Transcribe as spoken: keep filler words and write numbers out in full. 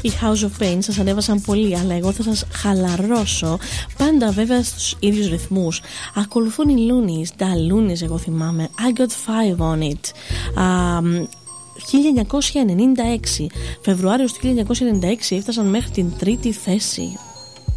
οι House of Pain σας ανέβασαν πολύ, αλλά εγώ θα σας χαλαρώσω, πάντα βέβαια στους ίδιους ρυθμούς. Ακολουθούν οι Loonies, τα Loonies εγώ θυμάμαι, I Got Five On It. uh, χίλια εννιακόσια ενενήντα έξι, Φεβρουάριος του χίλια εννιακόσια ενενήντα έξι έφτασαν μέχρι την τρίτη θέση.